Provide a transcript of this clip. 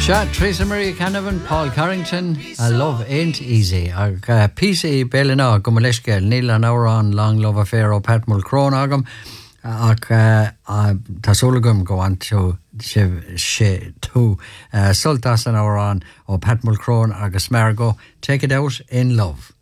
Teresa Marie Canavan, Paul Carrington, Love Ain't Easy. PC Bellina, Gumaleschkel, Neil and Auron, Long Love Affair, Pat Mulcrone agam. Tasolagum go on to she two Sultas and Auron, Pat Mulcrone, Agus Margo. Take it out in love.